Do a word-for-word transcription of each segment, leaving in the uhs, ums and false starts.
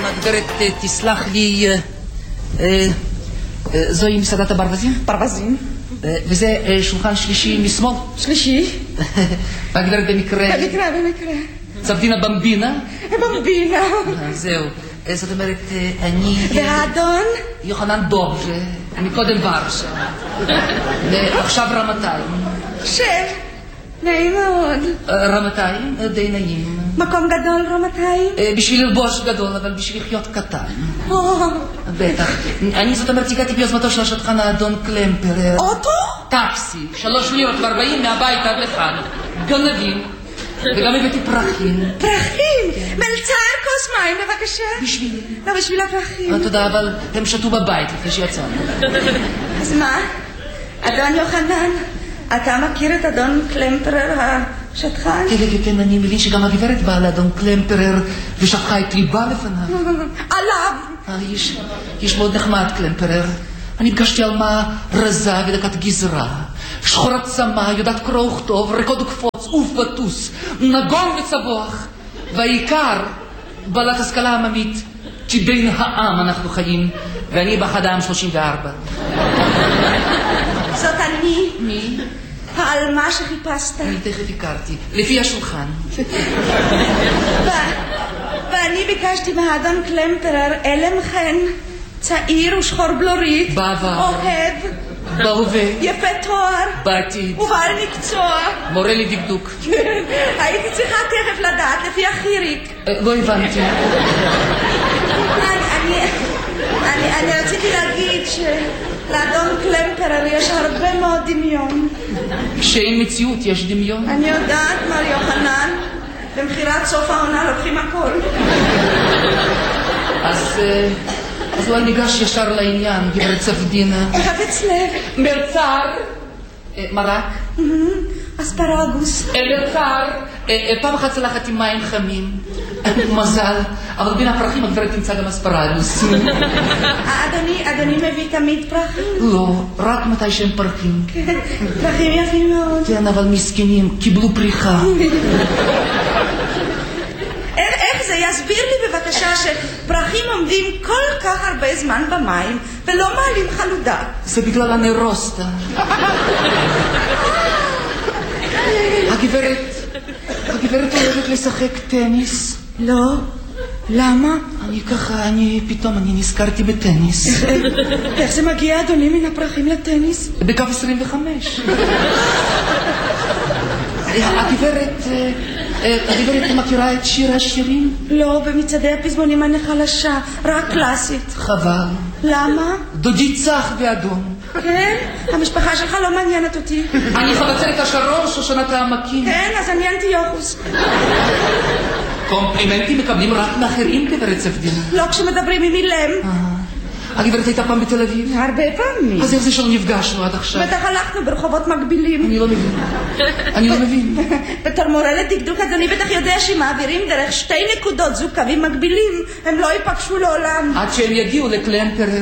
הגברת, תסלח לי, זוהי מסעדת הברווזים? ברווזים. וזה שולחן שלישי משמאל? שלישי. והגברת במקרה? במקרה, במקרה. צבדינה במבינה? במבינה. זהו. זאת אומרת, אני... והאדון? יוחנן דוב, מקודם ורשה. ועכשיו רמתיים. שב. נעים מאוד. רמתיים? די נעים. מקום גדול רמתיים? בשביל ללבוש גדול, אבל בשביל לחיות קטן. בטח. אני זאת אומרת, הגעתי ביוזמתו של השטחן האדון קלמפרר. אוטו? טקסי. שלוש לירות וארבעים מהבית עד לכאן. גנבים. וגם הבאתי פרחים. פרחים? מלצר כוס מים בבקשה. בשבילי. לא, בשביל הפרחים. תודה, אבל הם שתו בבית לפני שיצאנו. אז מה? אדון יוחנן, אתה מכיר את אדון קלמפרר השטחן? כן, כן, כן, אני מבין שגם הגברת באה לאדון קלמפרר ושפכה את ליבה לפניו. עליו. איש מאוד נחמד קלמפרר. אני פגשתי על מה רזה ודקת גזרה, שחורת צמא, יודעת קרוא וכתוב, רקוד וקפוץ, עוף וטוס, נגון וצבוח, והעיקר בעלת השכלה עממית, כי בין העם אנחנו חיים, ואני באחד העם שלושים וארבע. זאת אני? מי? העלמה שחיפשת. אני תכף הכרתי, לפי השולחן. ואני ביקשתי מהאדון קלמפרר אלם חן, צעיר ושחור בלורית, בעבר, אוהב, בהווה, יפה תואר, בעתיד, ובעל מקצוע, מורה לדקדוק. הייתי צריכה תכף לדעת לפי החיריק. לא הבנתי. אני רציתי להגיד שלאדון קלמפרר יש הרבה מאוד דמיון. שאין מציאות יש דמיון? אני יודעת, מר יוחנן, במחירת סוף העונה לוקחים הכל. אז... אז אולי ניגש ישר לעניין, גברת צפדינה. חפץ לב. מלצר. מרק. אספרגוס. מלצר. פעם אחת צלחת עם מים חמים. מזל. אבל בין הפרחים הגברת תמצא גם אספרגוס. אדוני מביא תמיד פרחים? לא, רק מתי שהם פרחים. פרחים יפים מאוד. כן, אבל מסכנים, קיבלו פריחה. איך זה? יסביר לי בבקשה שפרחים עומדים כל כך הרבה זמן במים ולא מעלים חלודה. זה בגלל הנרוסטה. הגברת, הגברת אוהבת לשחק טניס? לא. למה? אני ככה, אני פתאום, אני נזכרתי בטניס. איך זה מגיע, אדוני, מן הפרחים לטניס? בקו עשרים וחמש. הגברת... הגברת מכירה את שיר השירים? לא, במצעדי הפזמונים אני חלשה, רק קלאסית. חבל. למה? דודי צח באדום. כן? המשפחה שלך לא מעניינת אותי. אני חבצלת השרון, שושנת העמקים. כן, אז אני אנטיוכוס. קומפלימנטים מקבלים רק מאחרים, גברת צפדינה. לא כשמדברים עם אילם. הגברת הייתה פעם בתל אביב? הרבה פעמים. אז איך זה שלא נפגשנו עד עכשיו? בטח הלכנו ברחובות מקבילים. אני לא מבין. אני לא מבין. בתור מורה לדקדוק, אדוני בטח יודע שמעבירים דרך שתי נקודות זוג קווים מקבילים. הם לא ייפגשו לעולם. עד שהם יגיעו לקלמפרר.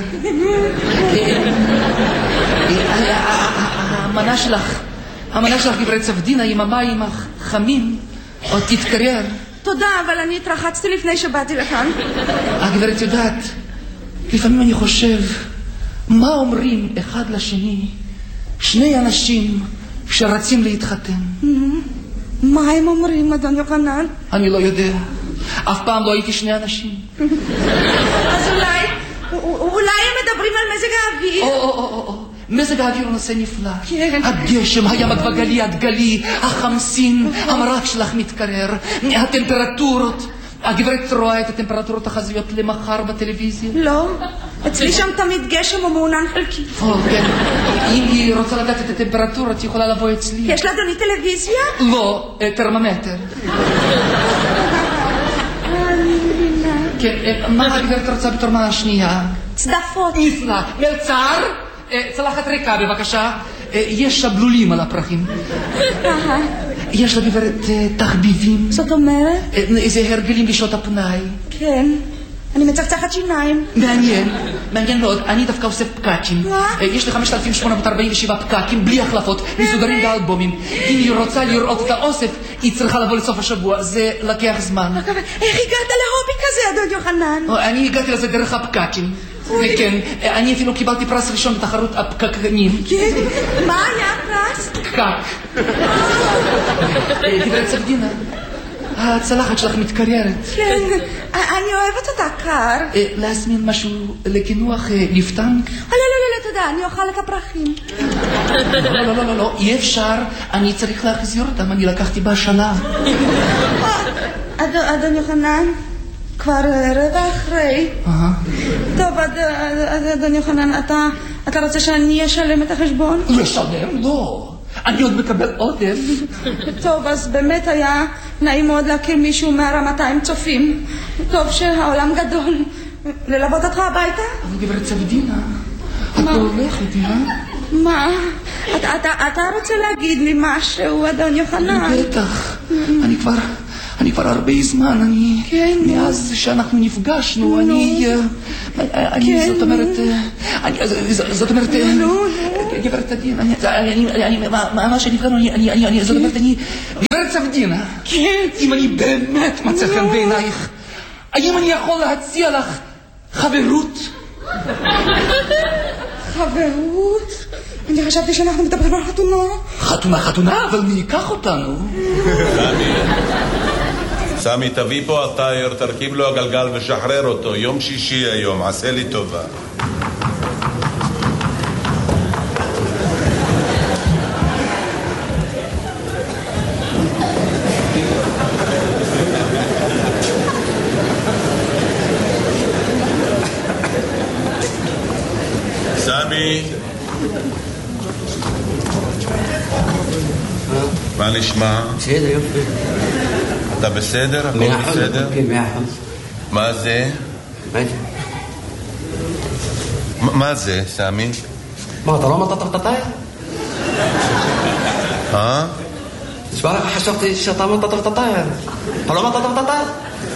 המנה שלך, המנה שלך, גברת צפדינה, עם המים החמים, עוד תתקרר. תודה, אבל אני התרחצתי לפני שבאתי לכאן. הגברת יודעת, לפעמים אני חושב, מה אומרים אחד לשני שני אנשים שרצים להתחתן? מה הם אומרים, אדון יוחנן? אני לא יודע. אף פעם לא הייתי שני אנשים. אז אולי, אולי הם מדברים על מזג האוויר. או, או, או, או. מזג האוויר הוא נושא נפלא. כן. הגשם, הים הגבגלי, הדגלי, החמסין, המרק שלך מתקרר, הטמפרטורות. הגברת רואה את הטמפרטורות החזויות למחר בטלוויזיה? לא, אצלי שם תמיד גשם ומעונן חלקי. או, כן. אם היא רוצה לדעת את הטמפרטורות, היא יכולה לבוא אצלי. יש לאדוני טלוויזיה? לא, טרמומטר. אני מבינה. כן, מה הגברת רוצה בתור מנה השנייה? צדפות. נפלא. מלצר, צלחת ריקה בבקשה. יש שבלולים על הפרחים. יש לגברת תחביבים. זאת אומרת? איזה הרגלים בשעות הפנאי. כן. אני מצחצחת שיניים. מעניין, מעניין מאוד. אני דווקא עושה פקקים. מה? יש לי חמשת אלפים שמונה מאות ארבעים ושבע פקקים בלי החלפות, מסוגרים באלבומים. אם היא רוצה לראות את האוסף, היא צריכה לבוא לסוף השבוע. זה לקח זמן. איך הגעת להובי כזה, אדון יוחנן? אני הגעתי לזה דרך הפקקים. וכן, אני אפילו קיבלתי פרס ראשון בתחרות הפקקנים. כן? מה היה הפרס? פקק. גברת סבדינה, הצלחת שלך מתקררת. כן, אני אוהבת אותה קר. להזמין משהו לקינוח לפטנג? לא, לא, לא, תודה, אני אוכל את הפרחים. לא, לא, לא, לא, אי אפשר, אני צריך להחזיר אותם, אני לקחתי בשלה. אדון יוחנן, כבר רבע אחרי. טוב, אדון יוחנן, אתה רוצה שאני אשלם את החשבון? לשלם? לא. אני עוד מקבל עודף. טוב, אז באמת היה נעים מאוד להכיר מישהו מהרמתיים צופים. טוב שהעולם גדול. ללוות אותך הביתה? אבל גברת סבדינה, את לא הולכת, אה? מה? אתה רוצה להגיד לי משהו, אדון יוחנן? בטח. אני כבר... אני כבר הרבה זמן, אני... כן. מאז שאנחנו נפגשנו, אני... אני, זאת אומרת... זאת אומרת... גברת סבדינה, אני... מה שנפגענו, אני... זאת אומרת, אני... גברת סבדינה. כן. אם אני באמת מצא חן בעינייך, האם אני יכול להציע לך חברות? חברות? אני חשבתי שאנחנו מדברים על חתונה. חתונה, חתונה, אבל מי ייקח אותנו? סמי, תביא פה הטייר, תרכיב לו הגלגל ושחרר אותו. יום שישי היום, עשה לי טובה. סמי, מה נשמע? בסדר, יופי. אתה בסדר? הכל בסדר? כן, מאה אחוז. מה זה? מה זה? מה זה, סמי? מה, אתה לא אמרת את הטייר? אה? תשמע לך, חשבתי שאתה אמרת את הטייר. אתה לא אמרת את הטייר?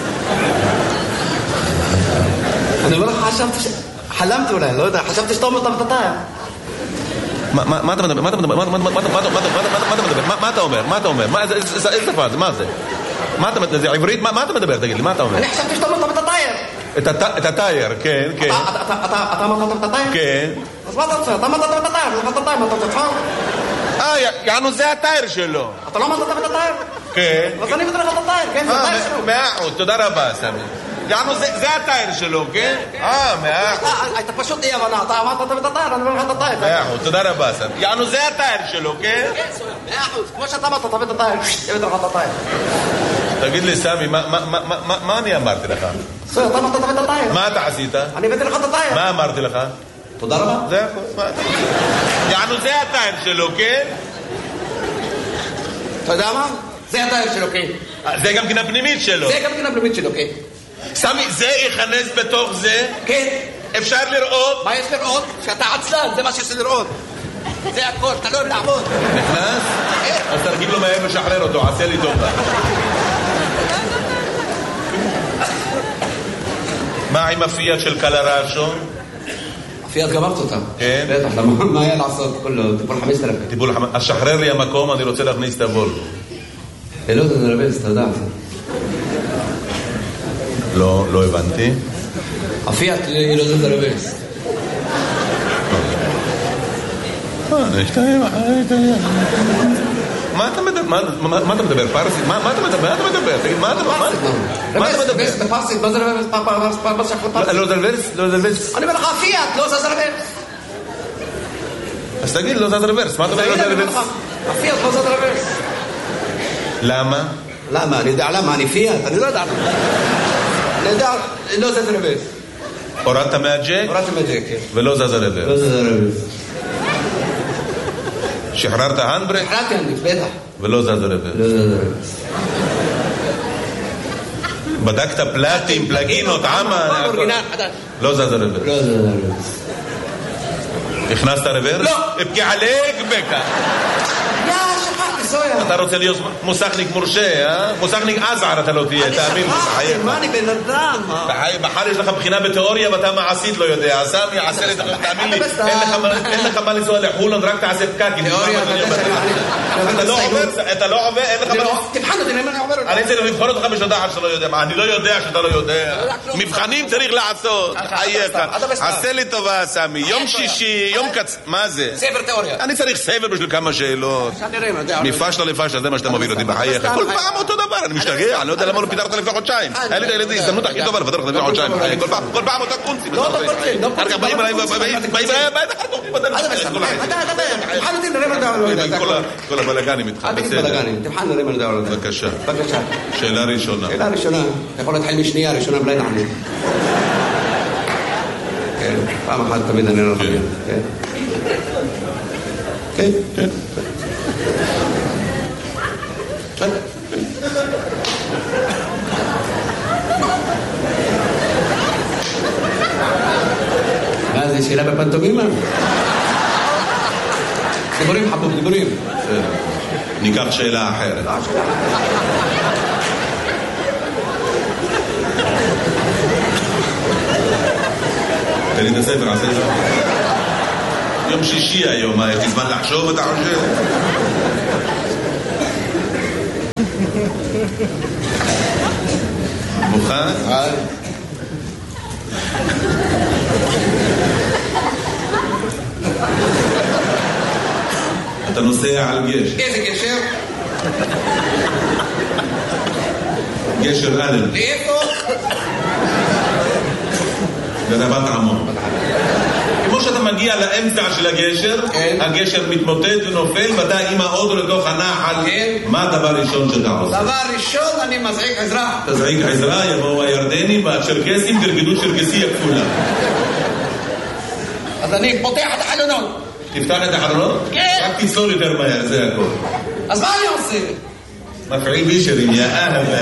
אני אומר לך, חשבתי ש... חלמתי אולי, לא יודע, חשבתי שאתה אמרת את הטייר. מה אתה מדבר? מה אתה מדבר? מה אתה אומר? מה אתה אומר? איזה שפה זה? מה זה? מה אתה מדבר? זה עברית? מה אתה מדבר? תגיד לי, מה אתה אומר? אני חשבתי שאתה אמרת את הטייר. את הטייר, כן, כן. אתה אמרת את הטייר? כן. אז מה אתה רוצה? אתה אמרת את הטייר, אתה אמרת את הטייר, מה אתה רוצה? אה, יענו זה הטייר שלו. אתה לא אמרת את הטייר? כן. אז אני מבטל לך את הטייר, כן, זה הטייר שלו. מאה אחוז, תודה רבה, סמי. יענו זה הטייר שלו, כן? אה, מאה אחוז. אתה פשוט אי הבנה, אתה אמרת את הטייר, אני אומר לך את הטייר. מאה אחוז, תודה רבה, סמי. יענו זה הטייר שלו, כן? כן, מאה אחוז, כמו שאתה אמרת, אתה מבטל את הטייר, הבאת לך את הטייר. תגיד לי, סמי, מה אני אמרתי לך? סוי, אתה אמרת את הטייר. מה אתה עשית? אני הבאתי לך את הטייר. מה אמרתי לך? תודה רבה. זה הכל. יענו זה הטייר שלו, כן? אתה יודע מה? זה הטייר שלו, כן. זה גם כן הפנימית שלו. זה גם כן הפנימית שלו, כן. סמי, זה ייכנס בתוך זה? כן. אפשר לראות? מה יש לראות? שאתה עצלן, זה מה שיש לראות. זה הכל, אתה לא אוהב לעבוד. נכנס? אז תרגיל לו מהר ושחרר אותו, עשה לי טובה. מה עם הפיאט של קלרשו? הפיאט גמרת אותה. כן? בטח, מה היה לעשות? טיפול חמשת אלפים. טיפול חמשת אלפים. אז שחרר לי המקום, אני רוצה להכניס את הוולבו. לא, זה נרבז, אתה יודע. לא, לא הבנתי. הפיאט היא לא זה נרבז. מה אתה מדבר? מה אתה מדבר? פרסית? מה אתה מדבר? מה אתה מדבר? תגיד, מה אתה מדבר? מה אתה מדבר? בפרסית, מה זה רבס? לא זלברס? לא זלברס? אני אומר לך, פיאט, לא זז רבס. אז תגיד, לא זז רבס. מה אתה אומר לא זז רבס? הפיאט לא זז רבס. למה? למה? אני יודע למה, אני פיאט, אני לא יודע למה. אני יודע, לא זז רבס. הורדת מהג'ק? הורדתי מהג'ק, כן. ולא זז רבס. לא זז רבס. שחררת הנדברק? שחררתי הנדברק, בטח. ולא זז רבס. לא זז רבס. בדקת פלטים, פלגינות, עמה? לא זז רבס. לא זז רבס. הכנסת רבס? לא. אבקי עליק בקה. יא, שכחתי, סויה. אתה רוצה להיות מוסכניק מורשה, אה? מוסכניק עזער אתה לא תהיה, תאמין לי, בחייך. מה, אני בן אדם? בחר יש לך בחינה בתיאוריה ואתה מעשית לא יודע. סמי, יעשה לי, תאמין לי, אין לך מה לנסוע לחולון, רק תעשה פקקים. תיאוריה, אתה לא עובר, אתה לא עובר, אין לך מה... תבחן אותי, אני עובר אותי. אני צריך לבחון אותך בשדה אחת שאתה לא יודע. אני לא יודע שאתה לא יודע. מבחנים צריך לעשות. חייך. עשה לי טובה, סמי. יום שישי, יום קצ... מה זה? ספר תיאוריה. אני צריך ספר בשביל כמה שאלות. מפשלה לפשלה, זה מה שאתה מוביל אותי בחייך. כל פעם אותו דבר, אני משתגע. אני לא יודע למה לא פיתרת לפני חודשיים. היה לי את ההזדמנות הכי טובה לפתר לך לפני חודשיים. כל פעם אותה קונצים. לא, לא קונצים. אחר כך באים אליי, באים אליי, כל הבלגנים איתך. תבחן נראה מה נדע עליו. בבקשה. בבקשה. שאלה ראשונה. שאלה ראשונה. יכול להתחיל משנייה, ראשונה בלי נענה. כן, פעם אחת תמיד אני לא חייב. כן. כן. כן. כן. מה זה, שאלה בפנטומימה? דיבורים חבוב, דיבורים. ניקח שאלה אחרת. תן לי את הספר, עשה את זה. יום שישי היום, מה, יש לי זמן לחשוב, אתה חושב? מוכן? אתה נוסע על גשר. איזה גשר? גשר אלן. לאיפה? ברבת עמון. כמו שאתה מגיע לאמצע של הגשר, הגשר מתמוטט ונופל, ואתה עם האוטו לתוך הנחל. מה הדבר ראשון שאתה עושה? דבר ראשון, אני מזעיק עזרה. תזעיק עזרה, יבואו הירדנים והצ'רקסים, תרקדו צ'רקסי הכפולה. אז אני פותח את החלונות. תפתח את החלונות? כן. רק תצלול יותר מהר, זה הכל. אז מה אני עושה? מפעיל בישרים, יא אהבה.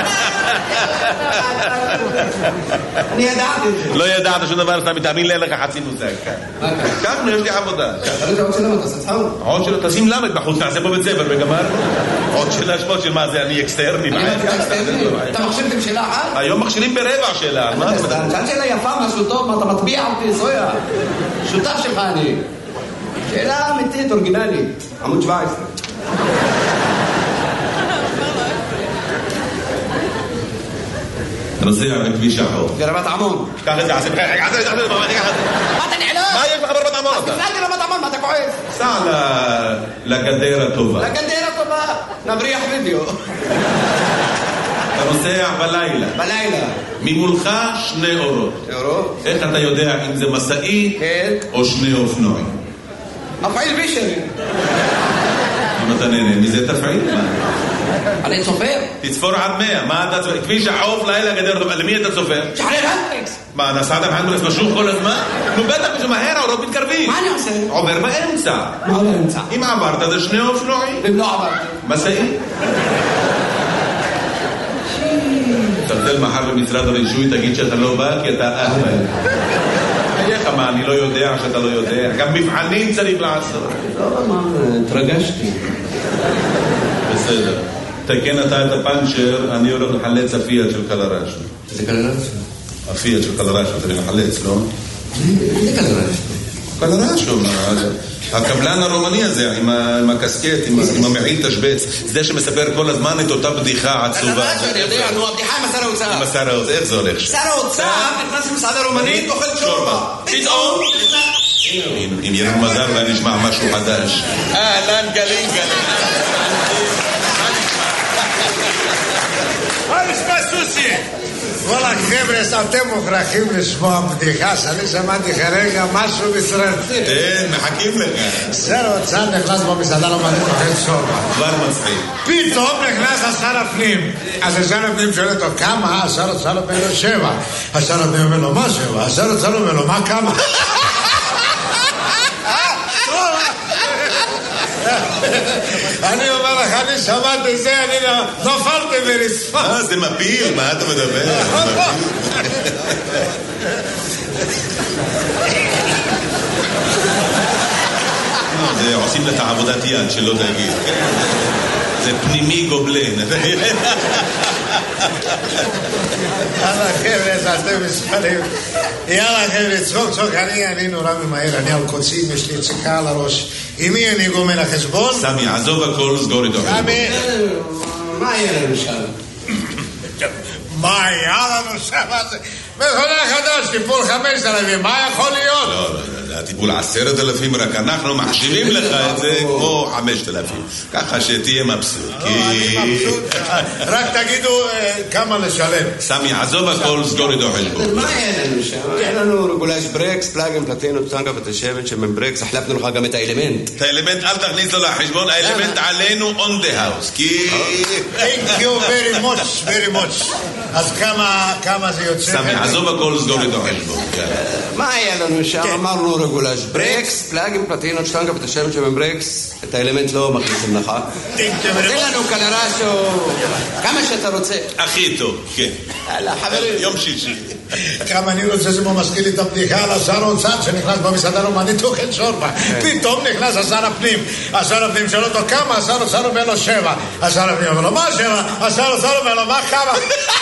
אני ידעתי את זה. לא ידעת שום דבר, אתה מתאמין לי, אין לך חצי מושג. ככה, יש לי עבודה. עוד שאלה, אתה עושה צחוק? עוד שאלה, תשים למד בחוץ, תעשה פה בית ספר וגמר. עוד שאלה שמות של מה זה, אני אקסטרני. אתה מכשירתם שאלה אחת? היום מכשירים ברבע שאלה. שאלה שאלה יפה, משהו טוב, מה אתה מטביע אותי, סויה? שותף שלך אני. שאלה אמיתית, אורגינלית. עמוד שבע עשרה. נוסע בכביש החוף. ברבת עמון. קח את זה, עשה בחייך, עשה את זה, עשה את זה, מה אתה נעלם? מה יש לך ברבת עמון? אז תפלאתי רבת עמון, מה אתה כועס? סע לגדר הטובה. לגדר הטובה, נבריח וידאו. אתה נוסע בלילה. בלילה. ממולך שני אורות. אורות? איך אתה יודע אם זה מסעי או שני אופנועים? מפעיל בישרי. אם אתה נהנה, מזה תפעיל? אני צופר. תצפור עד מאה. מה אתה צופר? כביש החוף, לילה גדר, למי אתה צופר? שחרר הנדריקס. מה, נסעת בהנדריקס משוך כל הזמן? נו בטח, זה מהר, האורות מתקרבים. מה אני עושה? עובר באמצע. מה באמצע? אם עברת זה שני אופנועים. אם לא עברתי. מסעי. תרצל מחר במשרד הרישוי, תגיד שאתה לא בא, כי אתה אהבל. חייך, מה, אני לא יודע שאתה לא יודע. גם מבחנים צריך לעשות. לא, מה, התרגשתי. בסדר. תקן אתה את הפנצ'ר, אני הולך לחלץ הפיאט של קלרש. זה קלרש? הפיאט של קלרש, צריך לחלץ, לא? זה קלרש. קלרש, הקבלן הרומני הזה, עם הקסקט, עם המעיל תשבץ, זה שמספר כל הזמן את אותה בדיחה עצובה. קלרש, אני יודע, נו, הבדיחה עם השר האוצר. עם השר האוצר, איך זה הולך? שר האוצר נכנס למסעדה רומנית, אוכל שורבה. פתאום אם יהיה לנו מזל ואני נשמע משהו חדש. אהלן גלים גלים. מה נשמע סוסי? וואלה חבר'ה, אתם מוכרחים לשמוע בדיחה שאני שמעתי כרגע משהו מסרטי. כן, מחכים לך. שר האוצר נכנס במסעדה רומנית אוכל שורבה. כבר מצחיק. פתאום נכנס השר הפנים. אז השר הפנים שואל אותו כמה? השר האוצר אומר לו שבע. השר הפנים אומר לו מה שבע? השר האוצר אומר לו מה כמה? אני אומר לך, אני שמעתי זה, אני נופלתי ברצפה. אה, זה מפיל, מה אתה מדבר? זה עושים לך עבודת יד שלא תגיד. זה פנימי גובלן. יאללה חבר'ה, תעשתם מספרים. יאללה חבר'ה, צחוק צחוק, אני, אני נורא ממהר, אני על קוצים, יש לי יציקה על הראש. עם מי אני גומר החשבון? סמי, עזוב הכל, סגור איתו. סמי, מה יהיה לנו שם? מה היה לנו שם? מכונה חדש, טיפול חמש אלפים, מה יכול להיות? לא, לא, זה הטיפול עשרת אלפים, רק אנחנו מחשיבים לך את זה כמו חמשת אלפים. ככה שתהיה מבסוט. אני מבסוט, רק תגידו כמה לשלם. סמי, עזוב הכל, סגור איתו חשבון. מה יהיה לנו שם? יהיה לנו רגולש ברקס, פלאגים, פלטינות, טנקה ותשבת שמן ברקס, החלפנו לך גם את האלמנט. את האלמנט אל תכניס לו לחשבון, האלמנט עלינו on the house, כי... Thank you very much, very much. אז כמה זה יוצא? סמי, עזוב הכל, סגור איתו חשבון. מה היה לנו שם? אמרנו רגולש ברקס, פלאגים, פלטינות, טנקה ותשבת שמן ברקס, את האלמנט לא מכניסים לך. תן לנו קלרשו, כמה שאתה רוצה. הכי טוב, כן. יאללה, חברים. יום שישי. כמה אני רוצה זה מזכיר לי את הבדיחה על השר האוצר שנכנס במסעדה רומנית אוכל שורבה. פתאום נכנס השר הפנים. השר הפנים שואל אותו כמה, השר האוצר אומר לו שבע. השר הפנים אומר לו מה שבע? השר האוצר אומר לו מה כמה?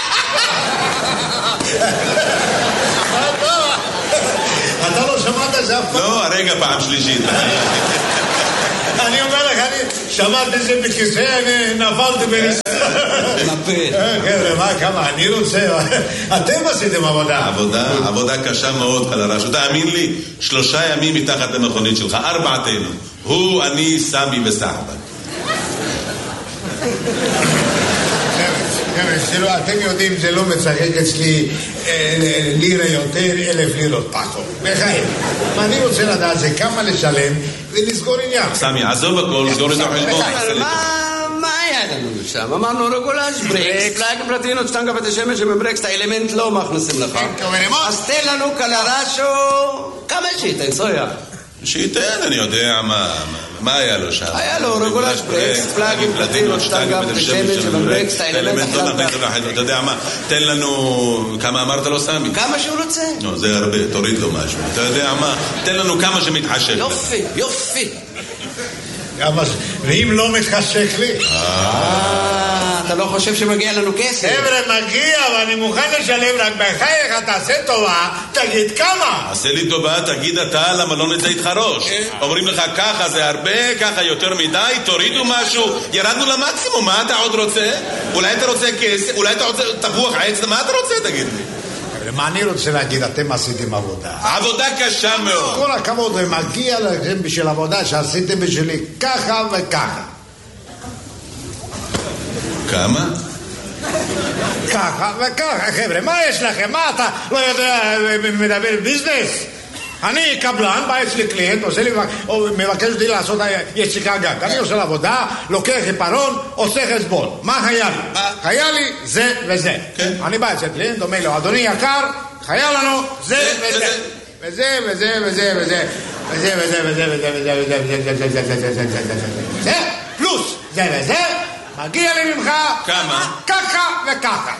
אתה לא שמעת זה אף פעם? לא, הרגע פעם שלישית. אני אומר לך, אני שמעתי את זה בכיסא, אני נפלתי בניסה. נפל. חבר'ה, מה, כמה, אני רוצה, אתם עשיתם עבודה. עבודה, עבודה קשה מאוד, קלרשו. תאמין לי, שלושה ימים מתחת למכונית שלך, ארבעתנו. הוא, אני, סמי וסחבק. אתם יודעים, זה לא מצחק אצלי לירה יותר, אלף לירות פחות. בחיים. אני רוצה לדעת זה כמה לשלם ולסגור עניין. סמי, עזוב הכל, סגור את החשבון. מה היה לנו שם? אמרנו רגולש ברקס, פלאג פלטינות, שטנגה ותשמש שמברקס, את האלמנט לא מכניסים לך. אז תן לנו קלרשו, כמה שייתן, סויה? שייתן, אני יודע מה... מה היה לו שם? היה לו רגולש ברקס, פלאגים, פלטינות, שטנגה ותשמש שמברקס, את האלמנט החלטה. אתה יודע מה? תן לנו... כמה אמרת לו סמי? כמה שהוא רוצה. לא, זה הרבה, תוריד לו משהו. אתה יודע מה? תן לנו כמה שמתחשק. יופי, יופי. ואם לא מתחשק לי? אתה לא חושב שמגיע לנו כסף? חבר'ה, מגיע, ואני מוכן לשלם, רק בחייך, תעשה טובה, תגיד כמה. עשה לי טובה, תגיד אתה, למה לא נצא איתך ראש? אומרים לך ככה זה הרבה, ככה יותר מדי, תורידו משהו, ירדנו למקסימום, מה אתה עוד רוצה? אולי אתה רוצה כסף, אולי אתה רוצה תפוח עץ, מה אתה רוצה, תגיד לי? מה אני רוצה להגיד, אתם עשיתם עבודה. עבודה קשה מאוד. כל הכבוד, ומגיע לכם בשביל עבודה שעשיתם בשבילי ככה וככה. כמה? ככה וככה, חבר'ה, מה יש לכם? מה אתה לא יודע, מדבר ביזנס? אני קבלן, בא אצלי קליינט, עושה לי, מבקש אותי לעשות יציקה גג. אני עושה לעבודה, לוקח עיפרון, עושה חשבון. מה היה לי? היה לי זה וזה. אני בא אצלי קליינט, אומר לו, אדוני יקר, היה לנו זה וזה. וזה וזה וזה וזה. וזה וזה וזה וזה וזה וזה וזה וזה וזה וזה וזה וזה פלוס זה וזה, מגיע לי ממך כמה? ככה וככה.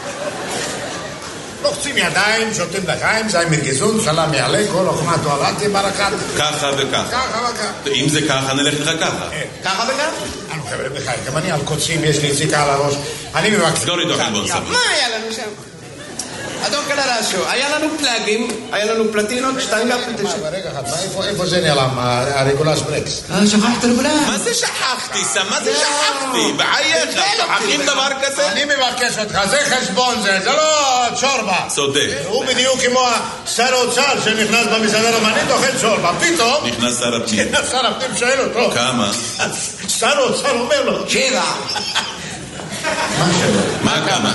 לוחצים ידיים, שותים לחיים, זה מרגיזון, סלם יעלה, כל אוכמה טואלטי ברקת. ככה וככה. ככה וככה. אם זה ככה, נלך לך ככה. ככה וככה? אנו חבר'ה בחיים, גם אני על קוצים, יש לי יציקה על הראש. אני מבקש. סגור איתו חשבון סבבה. מה היה לנו שם? אדון קלרשו, היה לנו פלאגים, היה לנו פלטינות, שטנגה פלטינות. רגע אחד, איפה זה נעלם, הרגולש ברקס? שכחת רגולש. מה זה שכחתי, סם? מה זה שכחתי? בחייך, שכחים דבר כזה? אני מבקש אותך, זה חשבון זה, זה לא צ'ורבה. צודק. הוא בדיוק כמו שר האוצר שנכנס במסעדה רומנית, אוכל צ'ורבה. פתאום... נכנס שר הפנים. שר הפנים שואל אותו. כמה? שר האוצר אומר לו. שבע. מה שבע? מה כמה? די!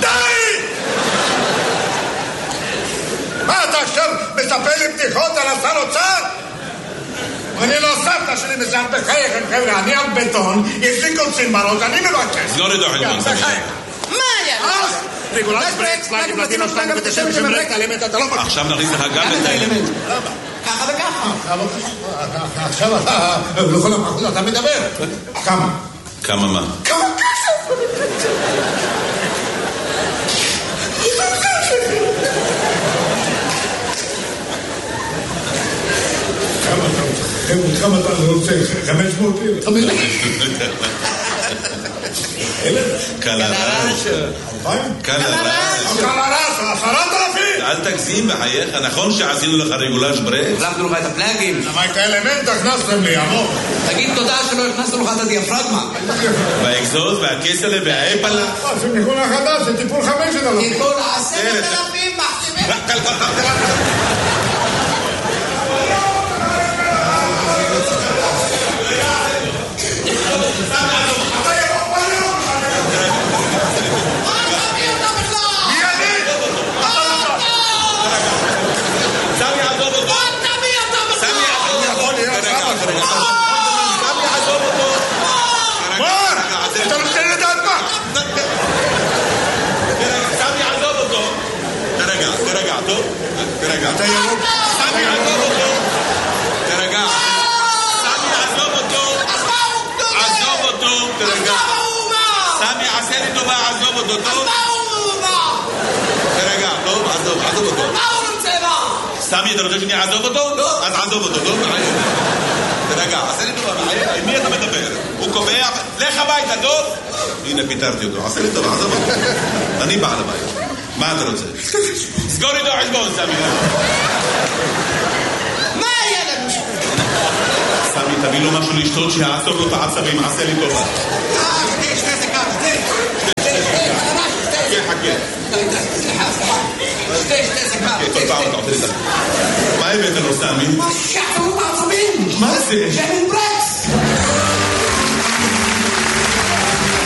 מה אתה עכשיו מספר לי בדיחות על השר אוצר? אני לא סבתא שלי מזל בחייכם חבר'ה, אני על בטון, יש לי קוצים בראש, אני מבקש. סגור איתו חשבון סבבה. מה היה? רגולש ברקס, פלאגים, פלטינות, שטנגה ותשמש שמברקס, האלמנט אתה לא מבקש. עכשיו נכניס לך גם את האלמנט. ככה וככה. עכשיו אתה, לכל המחוז אתה מדבר. כמה? כמה מה? כמה כסף? כמה כמה אתה רוצה? חמש מאות אלף. קלרש. קלרש. קלרש, עשרת אלפים. אל תגזים בחייך, נכון שעשינו לך רגולש ברקס? החלפנו לך את הפלאגים. למה את האלמנט הכנסתם לי, עמוק? תגיד תודה שלא הכנסנו לך את הדיאפרגמה. והאקזוז והכסלה והאפלה. זה מיכון החדש, זה טיפול חמשת אלפים. טיפול עשרת אלפים מחתימים. תרגע, אתה ירוק. סמי, עזוב אותו. תרגע. סמי, עזוב אותו. עזוב אותו, תרגע. סמי, עשה לי טובה, עזוב אותו, טוב? תרגע, טוב? עזוב, עזוב אותו. מה הוא רוצה מה? סמי, אתה רוצה שאני אעזוב אותו? לא. אז עזוב אותו, טוב? תרגע, עשה לי טובה, עם מי אתה מדבר? הוא קובע, לך הביתה, טוב? הנה, פיתרתי אותו. עשה לי טובה, עזוב אותו. אני בעל הבית. מה אתה רוצה? סגור איתו חשבון, סמי. מה היה לנו? סמי, תביא לו משהו לשתות שיעצור לו את העצבים, עשה לי טובה. אה, שתי, שתי סקר, שתי. שתי, שתי, חכה. סליחה, סליחה. שתי, שתי סקר. כל פעם אתה עושה לי את זה. מה הבאת לו, סמי? מה שיעצרו את העצבים? מה זה? שמן ברק.